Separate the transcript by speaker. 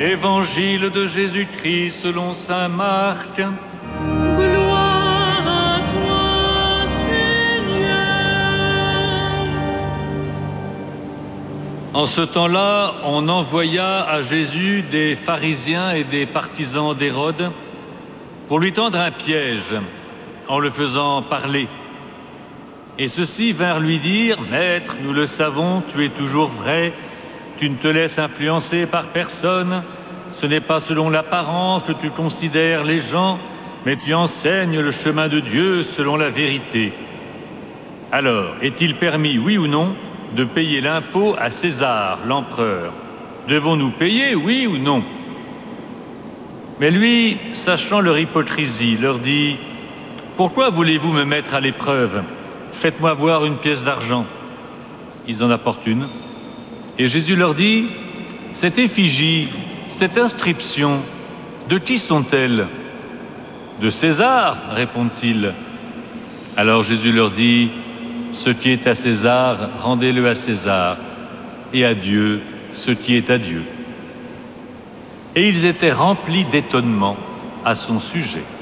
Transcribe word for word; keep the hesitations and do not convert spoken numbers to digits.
Speaker 1: Évangile de Jésus-Christ selon saint Marc.
Speaker 2: Gloire à toi, Seigneur.
Speaker 1: En ce temps-là, on envoya à Jésus des pharisiens et des partisans d'Hérode pour lui tendre un piège en le faisant parler. Et ceux-ci vinrent lui dire « Maître, nous le savons, tu es toujours vrai, tu ne te laisses influencer par personne, ce n'est pas selon l'apparence que tu considères les gens, mais tu enseignes le chemin de Dieu selon la vérité. Alors, est-il permis, oui ou non, de payer l'impôt à César, l'empereur? Devons-nous payer, oui ou non ?» Mais lui, sachant leur hypocrisie, leur dit « Pourquoi voulez-vous me mettre à l'épreuve? Faites-moi voir une pièce d'argent. » Ils en apportent une. Et Jésus leur dit « Cette effigie, cette inscription, de qui sont-elles? » « De César, répondent-ils. Alors Jésus leur dit « Ce qui est à César, rendez-le à César, et à Dieu ce qui est à Dieu. » Et ils étaient remplis d'étonnement à son sujet.